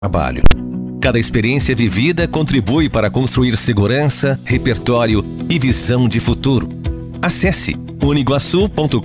trabalho. Cada experiência vivida contribui para construir segurança, repertório e visão de futuro. Acesse uniguaçu.com.br.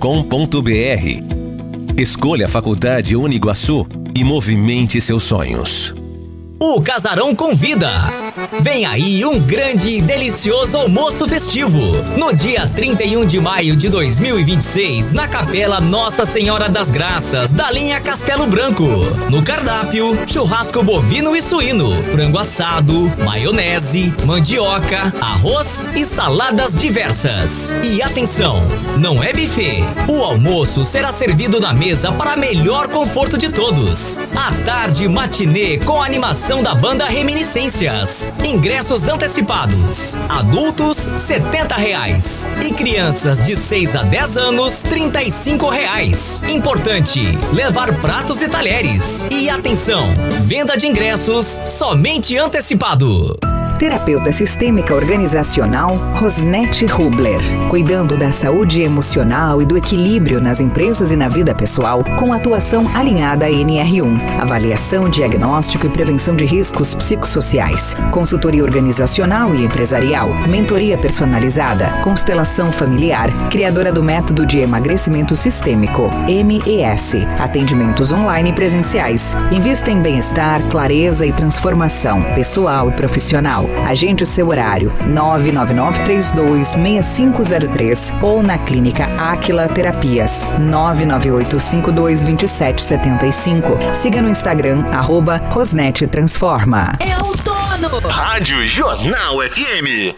Escolha a Faculdade Uniguaçu e movimente seus sonhos. O Casarão convida! Vem aí um grande e delicioso almoço festivo. No dia 31 de maio de 2026, na Capela Nossa Senhora das Graças, da linha Castelo Branco. No cardápio, churrasco bovino e suíno, frango assado, maionese, mandioca, arroz e saladas diversas. E atenção, não é buffet. O almoço será servido na mesa para melhor conforto de todos. À tarde, matinê com animação da banda Reminiscências. Ingressos antecipados. Adultos, R$70. E crianças de 6 a 10 anos, R$35. Importante, levar pratos e talheres. E atenção, venda de ingressos somente antecipado. Terapeuta sistêmica organizacional Rosnete Rubler, cuidando da saúde emocional e do equilíbrio nas empresas e na vida pessoal, com atuação alinhada à NR1, avaliação, diagnóstico e prevenção de riscos psicossociais, consultoria organizacional e empresarial, mentoria personalizada, constelação familiar, criadora do método de emagrecimento sistêmico, MES, atendimentos online e presenciais, invista em bem-estar, clareza e transformação pessoal e profissional. Agende seu horário 999326503 ou na Clínica Áquila Terapias 998522775. Siga no Instagram @Rosnete Transforma. É outono! Rádio Jornal FM.